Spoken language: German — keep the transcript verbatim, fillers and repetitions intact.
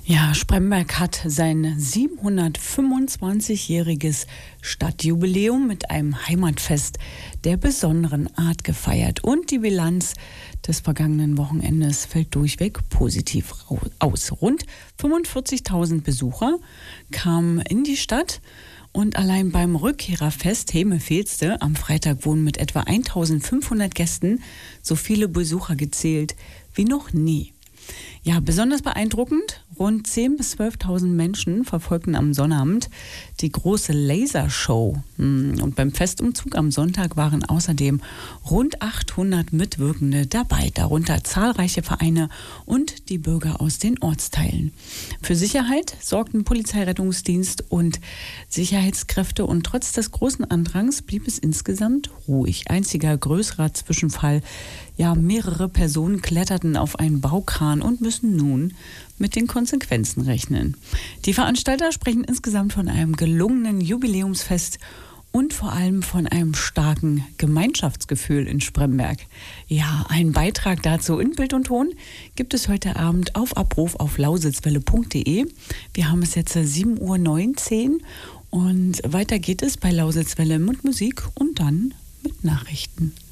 Ja, Spremberg hat sein siebenhundertfünfundzwanzigjähriges Stadtjubiläum mit einem Heimatfest der besonderen Art gefeiert. Und die Bilanz des vergangenen Wochenendes fällt durchweg positiv aus. Rund fünfundvierzigtausend Besucher kamen in die Stadt. Und allein beim Rückkehrerfest Heme-Veelste am Freitag wurden mit etwa eintausendfünfhundert Gästen so viele Besucher gezählt wie noch nie. Ja, besonders beeindruckend, rund zehntausend bis zwölftausend Menschen verfolgten am Sonnabend die große Lasershow. Und beim Festumzug am Sonntag waren außerdem rund achthundert Mitwirkende dabei, darunter zahlreiche Vereine und die Bürger aus den Ortsteilen. Für Sicherheit sorgten Polizei, Rettungsdienst und Sicherheitskräfte und trotz des großen Andrangs blieb es insgesamt ruhig. Einziger größerer Zwischenfall, ja, mehrere Personen kletterten auf einen Baukran und müssen nun mit den Konsequenzen rechnen. Die Veranstalter sprechen insgesamt von einem gelungenen Jubiläumsfest und vor allem von einem starken Gemeinschaftsgefühl in Spremberg. Ja, einen Beitrag dazu in Bild und Ton gibt es heute Abend auf Abruf auf lausitzwelle punkt de. Wir haben es jetzt sieben Uhr neunzehn und weiter geht es bei Lausitzwelle mit Musik und dann mit Nachrichten.